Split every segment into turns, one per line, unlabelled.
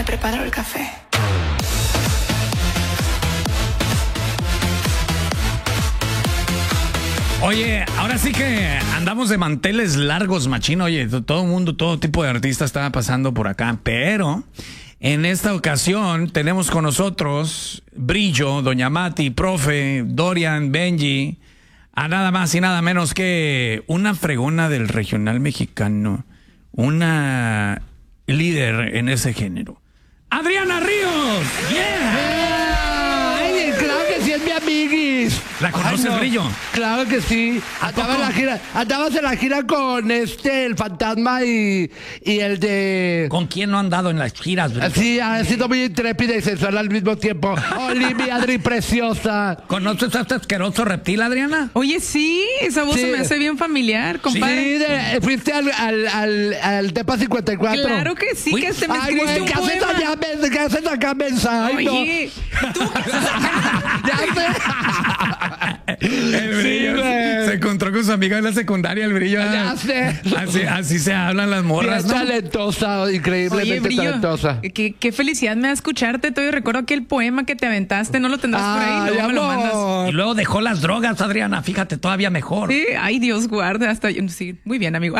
preparo el café.
Oye, ahora sí que andamos de manteles largos, machín. Oye, todo el mundo, todo tipo de artistas estaba pasando por acá, pero en esta ocasión tenemos con nosotros Brillo, Doña Mati, Profe, Dorian, Benji, a nada más y nada menos que una fregona del regional mexicano, una líder en ese género. ¡Adriana Ríos! ¡Yeah!
¡Ay, claro que sí es mi amiguis!
¿La conoces,
Ay, no.
Brillo?
Claro que sí. Andabas en la gira con el Fantasma y el de...
¿Con quién no ha andado en las giras, Brillo?
Sí, ha sido muy intrépida y sensual al mismo tiempo. Olivia, Adri, preciosa.
¿Conoces a este asqueroso reptil, Adriana?
Oye, sí, esa voz
Sí.
se me hace bien familiar,
Sí,
compadre.
fuiste al Tepa 54.
Claro que sí,
Uy.
que se me
Ay,
escribiste
güey,
un
¿qué haces
poema.
allá? ¿Qué haces acá, mensaje?
Oye, tú qué haces acá?
Ya
El Brillo
güey.
se encontró con su amiga de la secundaria, el Brillo.
Ya sé.
Así se hablan las morras,
Es
¿no?
talentosa,
Oye,
increíblemente
Brillo,
talentosa.
qué felicidad me da escucharte. Todavía recuerdo aquel poema que te aventaste. ¿No lo tendrás por ahí? Luego me lo mandas.
Y luego dejó las drogas, Adriana, fíjate, todavía mejor.
Sí, ay, Dios guarde. Hasta yo, sí, muy bien, amigo.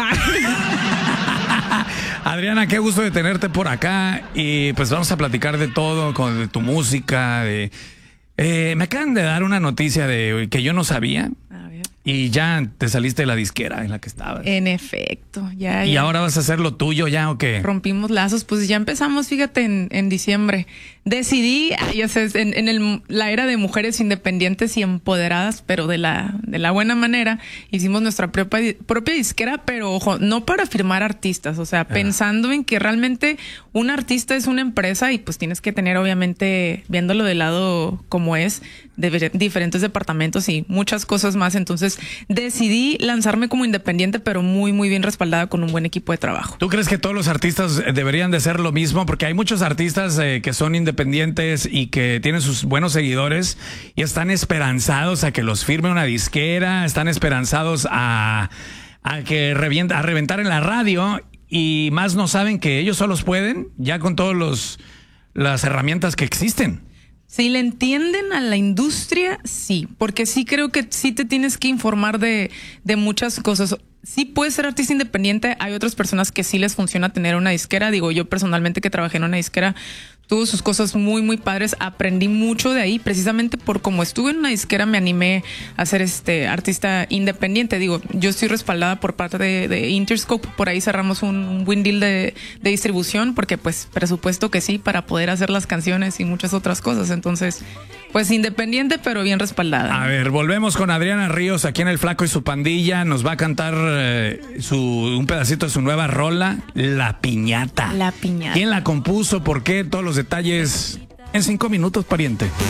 Adriana, qué gusto de tenerte por acá. Y pues vamos a platicar de todo, de tu música. Me acaban de dar una noticia de que yo no sabía.
A ver.
Y ya te saliste de la disquera en la que estabas.
En efecto, ya.
¿Y ahora vas a hacer lo tuyo ya o qué?
Rompimos lazos, pues ya empezamos, fíjate, en diciembre. Decidí, ya sé, la era de mujeres independientes y empoderadas, pero de la buena manera, hicimos nuestra propia disquera, pero ojo, no para firmar artistas, o sea, pensando en que realmente un artista es una empresa y pues tienes que tener, obviamente, viéndolo de lado como es, de diferentes departamentos y muchas cosas más. Entonces decidí lanzarme como independiente, pero muy, muy bien respaldada con un buen equipo de trabajo.
¿Tú crees que todos los artistas deberían de ser lo mismo? Porque hay muchos artistas que son independientes y que tienen sus buenos seguidores y están esperanzados a que los firme una disquera, están esperanzados a reventar en la radio y más no saben que ellos solos pueden ya con todas las herramientas que existen.
Si le entienden a la industria, sí, porque sí creo que sí te tienes que informar de muchas cosas. Sí puedes ser artista independiente, hay otras personas que sí les funciona tener una disquera. Digo, yo personalmente que trabajé en una disquera, tuvo sus cosas muy, muy padres. Aprendí mucho de ahí, precisamente por como estuve en una disquera me animé a ser artista independiente. Digo, yo estoy respaldada por parte de Interscope, por ahí cerramos un buen deal de distribución, porque pues presupuesto que sí, para poder hacer las canciones y muchas otras cosas. Entonces, pues independiente, pero bien respaldada.
A ver, volvemos con Adriana Ríos aquí en El Flaco y su pandilla. Nos va a cantar un pedacito de su nueva rola, La Piñata.
La Piñata.
¿Quién la compuso? ¿Por qué? Todos los detalles en 5 minutos, pariente.